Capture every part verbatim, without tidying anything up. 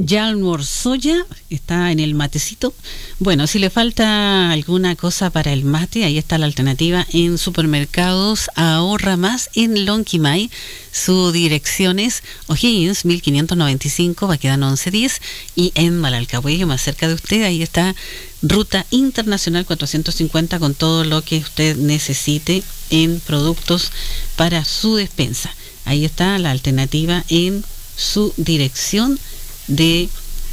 Ya almorzó ya, está en el matecito. Bueno, si le falta alguna cosa para el mate, ahí está la alternativa en Supermercados Ahorra Más en Lonquimay. Su dirección es O'Higgins mil quinientos noventa y cinco, Baquedano once diez, y en Malalcahuello, más cerca de usted, ahí está Ruta Internacional cuatrocientos cincuenta con todo lo que usted necesite en productos para su despensa. Ahí está la alternativa en su dirección de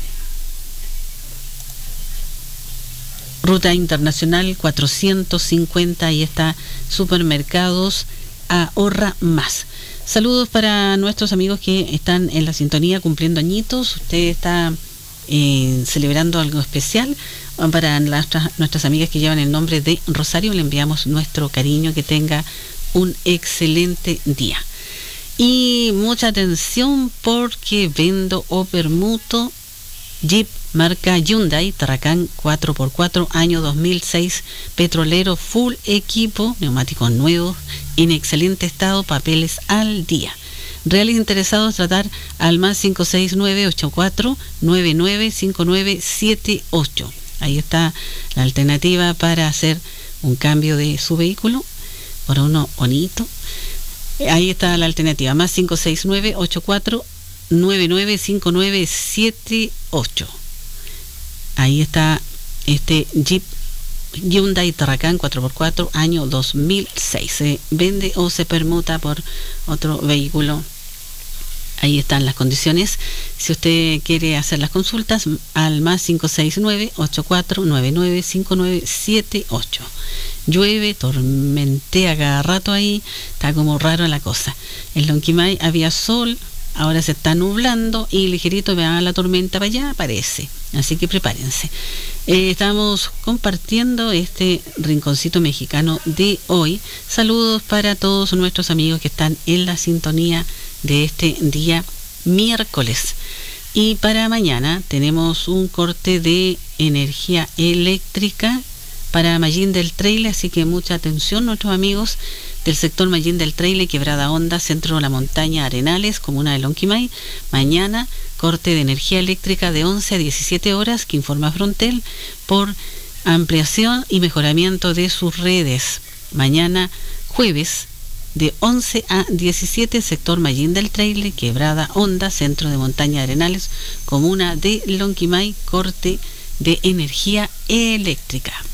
Ruta Internacional cuatrocientos cincuenta. Ahí está Supermercados Ahorra Más. Saludos para nuestros amigos que están en la sintonía cumpliendo añitos. Usted está eh, celebrando algo especial. Para nuestras, nuestras amigas que llevan el nombre de Rosario, le enviamos nuestro cariño. Que tenga un excelente día. Y mucha atención, porque vendo o permuto Jeep marca Hyundai Tarracan cuatro por cuatro año dos mil seis, petrolero, full equipo, neumáticos nuevos, en excelente estado, papeles al día. Reales interesados, tratar al más cinco seis nueve ocho cuatro nueve nueve cinco nueve siete ocho. Ahí está la alternativa para hacer un cambio de su vehículo por uno bonito. Ahí está la alternativa, más cinco seis nueve ocho cuatro nueve nueve cinco nueve siete ocho. Ahí está este Jeep Hyundai Tarracan cuatro por cuatro año dos mil seis. Se vende o se permuta por otro vehículo. Ahí están las condiciones. Si usted quiere hacer las consultas, al más cinco seis nueve ocho cuatro nueve nueve cinco nueve siete ocho. Llueve, tormentea cada rato ahí, está como raro la cosa. En Lonquimay había sol, ahora se está nublando y ligerito va la tormenta para allá, parece. Así que prepárense. Eh, estamos compartiendo este rinconcito mexicano de hoy. Saludos para todos nuestros amigos que están en la sintonía de este día miércoles. Y para mañana tenemos un corte de energía eléctrica para Mallín del Traile, así que mucha atención nuestros amigos del sector Mallín del Traile, Quebrada Honda, Centro de la Montaña, Arenales, comuna de Lonquimay. Mañana corte de energía eléctrica de once a diecisiete horas, que informa Frontel, por ampliación y mejoramiento de sus redes. Mañana jueves de once a diecisiete, sector Mallín del Traile, Quebrada Honda, Centro de Montaña, Arenales, comuna de Lonquimay, corte de energía eléctrica.